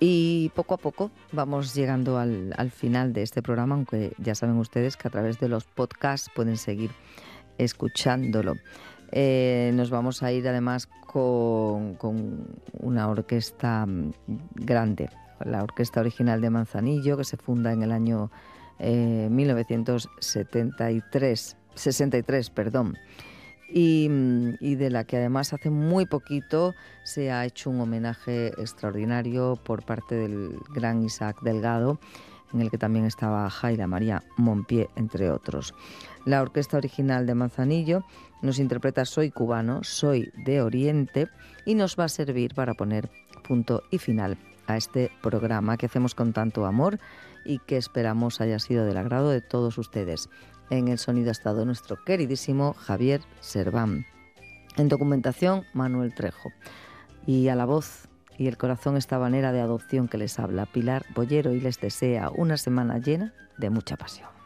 Y poco a poco vamos llegando al final de este programa, aunque ya saben ustedes que a través de los podcasts pueden seguir escuchándolo. Nos vamos a ir además con una orquesta grande, la Orquesta Original de Manzanillo, que se funda en el año 1963, perdón. Y de la que además hace muy poquito se ha hecho un homenaje extraordinario por parte del gran Isaac Delgado, en el que también estaba Jaira María Monpié, entre otros. La Orquesta Original de Manzanillo nos interpreta Soy cubano, soy de Oriente, y nos va a servir para poner punto y final a este programa que hacemos con tanto amor y que esperamos haya sido del agrado de todos ustedes. En el sonido ha estado nuestro queridísimo Javier Serván. En documentación, Manuel Trejo. Y a la voz y el corazón esta habanera de adopción que les habla, Pilar Bollero, y les desea una semana llena de mucha pasión.